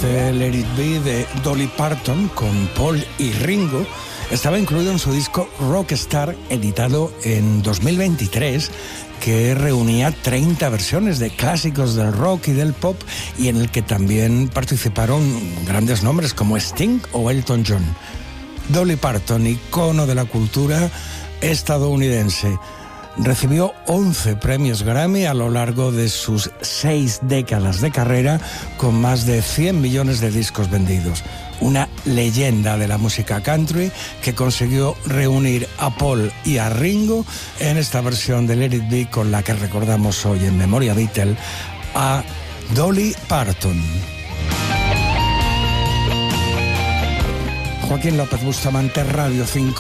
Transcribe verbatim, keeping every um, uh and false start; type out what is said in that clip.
Este Let It Be de Dolly Parton con Paul y Ringo estaba incluido en su disco Rockstar, editado en dos mil veintitrés, que reunía treinta versiones de clásicos del rock y del pop, y en el que también participaron grandes nombres como Sting o Elton John. Dolly Parton, icono de la cultura estadounidense, recibió once premios Grammy a lo largo de sus seis décadas de carrera, con más de cien millones de discos vendidos. Una leyenda de la música country que consiguió reunir a Paul y a Ringo en esta versión de Let It Be, con la que recordamos hoy en Memoria Beatle a Dolly Parton. Joaquín López Bustamante, Radio cinco.